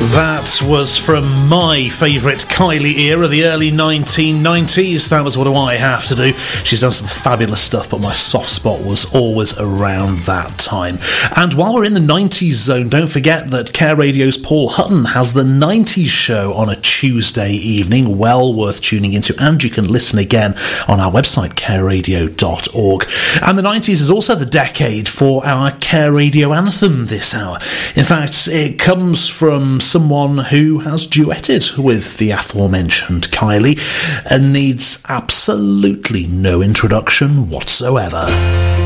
That was from my favourite Kylie era, the early 1990s. That was What Do I Have to Do. She's done some fabulous stuff, but my soft spot was always around that time. And while we're in the 90s zone, don't forget that Care Radio's Paul Hutton has the 90s show on a Tuesday evening. Well worth tuning into, and you can listen again on our website, careradio.org. And the 90s is also the decade for our Care Radio anthem this hour. In fact, it comes from someone who has duetted with the aforementioned Kylie and needs absolutely no introduction whatsoever.